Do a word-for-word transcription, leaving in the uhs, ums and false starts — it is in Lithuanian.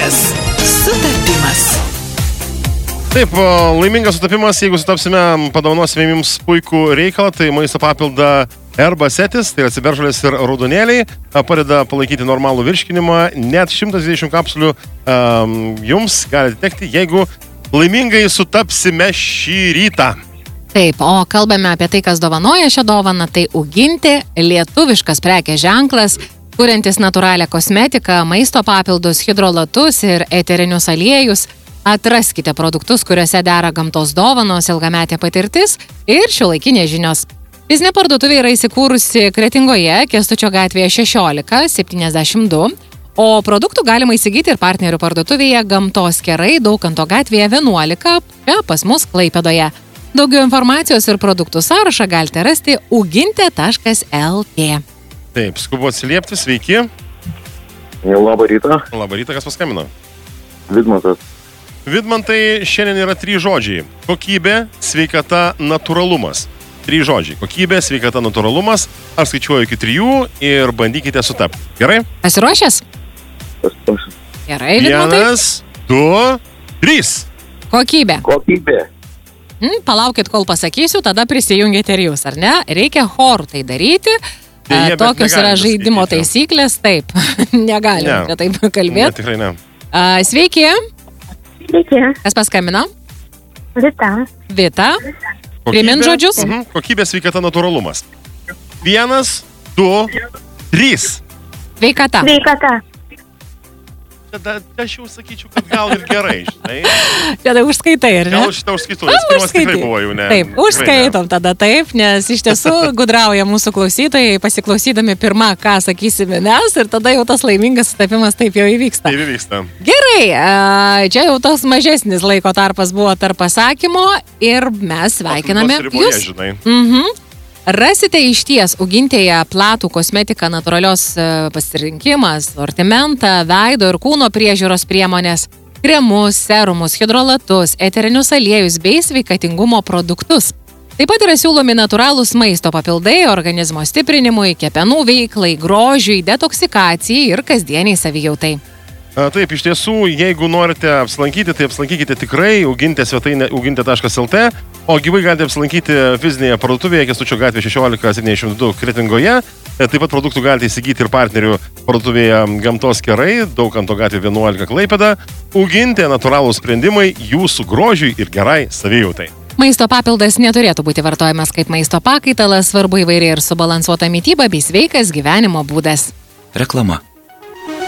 laimingas sutapimas. Taip, laimingas sutapimas, jeigu sutapsime, padovanosime jums puikų reikalą, tai maisto papildą Herbacetis, tai yra ciberžolės ir raudonėliai, padeda palaikyti normalų virškinimą, net šimtas dvidešimt kapsulių um, jums gali tekti, jeigu laimingai sutapsime šį rytą. Taip, o kalbame apie tai, kas dovanoja šią dovaną, tai Uginti, lietuviškas prekės ženklas, kuriantis natūralią kosmetiką, maisto papildus, hidrolatus ir eterinius aliejus. Atraskite produktus, kuriuose dera gamtos dovanos, ilgametė patirtis ir šiuolaikinės žinios. Fizinė parduotuvė yra įsikūrusi Kretingoje, Kęstučio gatvėje šešiolika septyniasdešimt du, o produktų galima įsigyti ir partnerių parduotuvėje Gamtos kerai, Daukanto gatvėje vienuolika, čia pas mus Klaipėdoje. Daugiau informacijos ir produktų sąrašą galite rasti uginte taškas lt. Taip, skubu atsiliepti, sveiki. Labą rytą. Labą rytą, kas paskambino? Vidmantas. Vidmantai, šiandien yra trys žodžiai. Kokybė, sveikata, natūralumas. Trys žodžiai. Kokybė, sveikata, natūralumas. Aš skaičiuoju iki trijų ir bandykite sutapti. Gerai? Pasiruošęs? Pasiruošęs. Gerai, Vidmantai. Vienas, du, trys. Kokybė. Kokybė. Hmm, palaukit, kol pasakysiu, tada prisijungite ir jūs, ar ne? Reikia chorų tai daryti. Deja, bet Tokios yra negalim žaidimo pasakyti. taisyklės. Taip, negalim Ne. čia taip Ne, kalbėti. tikrai ne. A, Sveiki, Sveiki, kas paskambino? Vita. Vita. Kokybė, Primint žodžius? Mhm, kokybė, sveikata, natūralumas. Vienas, du, trys. Sveikata. Sveikata. Tada aš jau sakyčiau, kad gal ir gerai, žinai. Čia tai užskaitai, ar ne? Gal šitą užskaitau, nes pirmas tikrai Užskaitai. buvo jau ne. Taip, tikrai užskaitom tada taip, nes iš tiesų gudrauja mūsų klausytojai, pasiklausydami pirmą, ką sakysime mes, ir tada jau tas laimingas sutapimas taip jau ne. įvyksta. Taip įvyksta. Gerai, a, čia jau toks mažesnis laiko tarpas buvo tarp pasakymo ir mes sveikiname Aplinkos riboje, jūs. žinai. Mhm. Rasite išties Ugintėje platų kosmetiką, natūralios e, pasirinkimą, sortimentą, veido ir kūno priežiūros priemonės, kremus, serumus, hidrolatus, eterinius aliejus bei sveikatingumo produktus. Taip pat yra siūlomi natūralūs maisto papildai organizmo stiprinimui, kepenų veiklai, grožiui, detoksikacijai ir kasdieniai savijautai. A, Taip, iš tiesų, jeigu norite apsilankyti, tai apsilankykite tikrai Uginte svetainė uginte taškas lt, o gyvai galite apsilankyti fizinėje parduotuvėje Kęstučio gatvėje šešiolika septyniasdešimt du Kretingoje. E, Taip pat produktų galite įsigyti ir partnerių parduotuvėje Gamtos kerai, Daukanto gatvėje vienuolika Klaipėda. Uginte natūralūs sprendimai jūsų grožiui ir gerai savijautai. Maisto papildas neturėtų būti vartojamas kaip maisto pakaitalas, svarbu įvairiai ir subalansuota mytyba bei sveikas gyvenimo būdas. Reklama.